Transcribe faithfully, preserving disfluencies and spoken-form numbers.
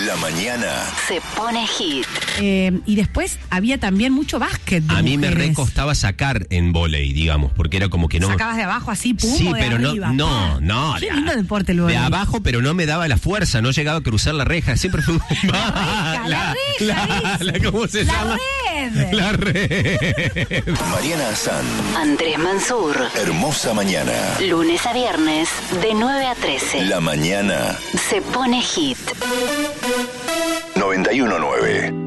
La mañana se pone hit. Eh, y después había también mucho básquet de A mí me mujeres. recostaba sacar en vóley, digamos, porque era como que no... Sacabas de abajo así, pum, Sí, o de pero no, arriba, no, pa. no. Qué de- lindo deporte el vóley. De abajo, pero no me daba la fuerza, no llegaba a cruzar la reja, siempre fue... reja, la reja, la- dice. la- ¿Cómo se La llama? red. La red. Mariana Azán. Andrés Mansur. Hermosa mañana. Lunes a viernes, de nueve a trece. La mañana Se pone hit. noventa y uno nueve.